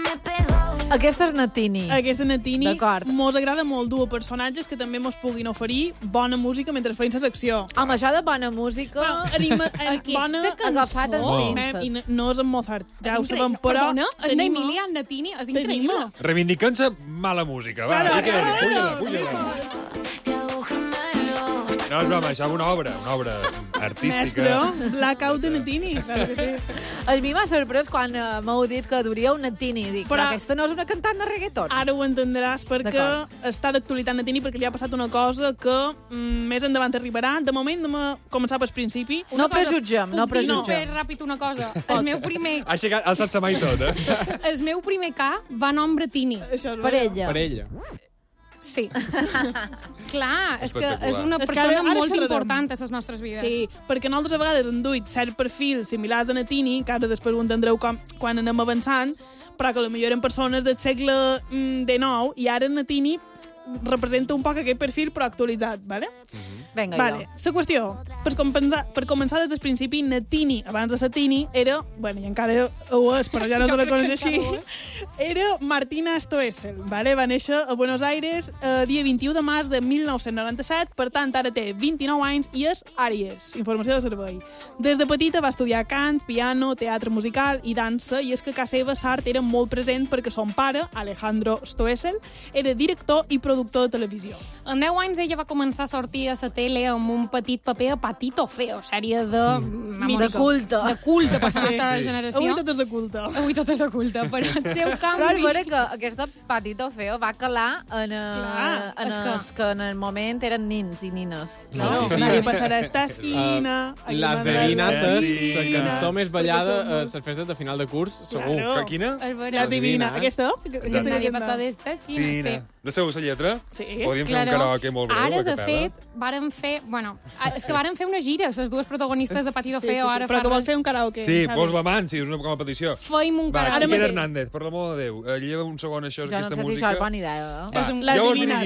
Aquesta és Natini. Aquesta Natini D'acord. mos agrada molt dur personatges que també mos puguin oferir bona música mentre feim la secció. Home, això de bona música... Bona agafat en pinces. I no és en Mozart, ja ho sabem, però... Perdona, és n'Emilia Natini, és increïble. Reivindicant-se mala música. Va, puja-la. No, és broma, això és una obra artística. Mestre, Blackout de Natini, clar que sí. A mi m'ha sorprès quan m'heu dit que duríeu Natini. Dic, però aquesta no és una cantant de reggaeton. Ara ho entendràs perquè està d'actualitat Natini, perquè li ha passat una cosa que més endavant arribarà. De moment anem a començar pel principi. No prejutgem, no Puc dir prejutgem. ràpid una cosa. El meu primer... Ha aixecat, ha alçat sa mà i tot, El meu primer K va nombre Tini. Per ella. Per ella. Sí. Clar, és que Espectacular. és una És que persona ara molt xerrarem. important a les nostres vides. Sí, perquè nosaltres a vegades hem duit cert perfil similars a Natini, que ara després ho entendreu quan anem avançant, però que potser eren persones del segle XIX i ara Natini representa un poc aquest perfil però actualitzat, ¿vale? Vinga, Vale, la qüestió, per començar des del principi, Natini, abans de Satini, era, bueno, i encara ho és, però ja no se la coneix així, era Martina Stoessel, vale? Va néixer a Buenos Aires dia 21 de març de 1997, per tant, ara té 29 anys i és Àries, informació de servei. Des de petita va estudiar cant, piano, teatre musical i dansa, i és que a casa seva l'art era molt present perquè son pare, Alejandro Stoessel, era director i productor de televisió. En 10 anys ella va començar a sortir a la tele amb un petit paper a Patito Feo, sèrie de... De culte. De culte per la nostra Avui generació. tot és de culte. Avui tot és de culte, però el seu Però canvi... és vera que aquesta Patito Feo va calar en és els que en el moment eren nins i nines. Sí, No? sí, sí. Nadie passarà esta esquina. Les de Dinas és la cançó més ballada a les festes de final de curs, segur. Claro. Quina? És vera. La divina. Aquesta? Nadie passa d'esta esquina, sí. De segur la lletra? Sí. Podríem fer un karaoke molt breu, Ara, a de capella. fet, vàrem fer... Bueno, és que vàrem fer una gira, les dues protagonistes de Patito Feo. Ara Però fa que vols res. fer un karaoke. Sí, Xavi? pos la mà, sí, és una com a petició. Feim un Va, karaoke. Iker Hernández, per l'amor de Déu, lleva un segon això, Jo no aquesta sé si música. això és bona idea. Va, És un- La jo us divina.